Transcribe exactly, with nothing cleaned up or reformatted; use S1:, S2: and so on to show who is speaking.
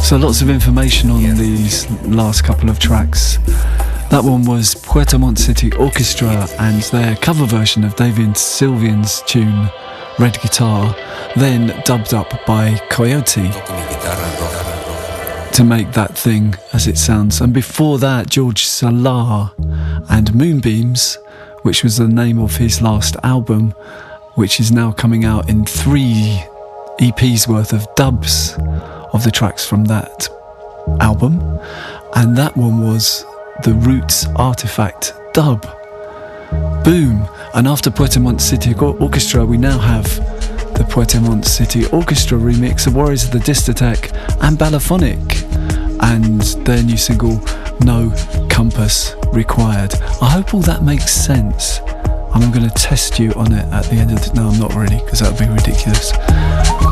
S1: So lots of information on these last couple of tracks. That one was Puerto Montt City Orchestra and their cover version of David Sylvian's tune Red Guitar, then dubbed up by Coyote to make that thing as it sounds. And before that, George Salah and Moonbeams, which was the name of his last album, which is now coming out in three E Ps worth of dubs of the tracks from that album. And that one was the Roots Artifact dub. Boom! And after Puerto Montt City Orchestra, we now have the Puerto Montt City Orchestra remix of Warriors of the Discotheque and Balaphonic, and their new single No Compass Required. I hope all that makes sense, and I'm going to test you on it at the end of the... No, I'm not really, because that would be ridiculous.